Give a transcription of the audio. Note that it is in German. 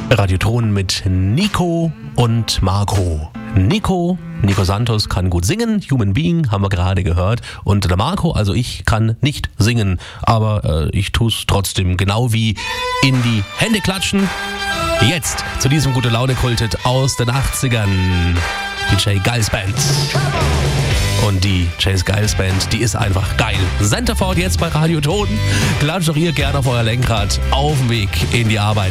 Radioton mit Nico und Marco. Nico Santos kann gut singen, Human Being haben wir gerade gehört. Und der Marco, also ich, kann nicht singen, aber ich tue es trotzdem, genau wie in die Hände klatschen. Jetzt zu diesem Gute-Laune-Kultet aus den 80ern. Die J. Geils Band. Und die J. Geils Band, die ist einfach geil. Centerford jetzt bei Radioton. Klatscht doch ihr gerne auf euer Lenkrad auf dem Weg in die Arbeit.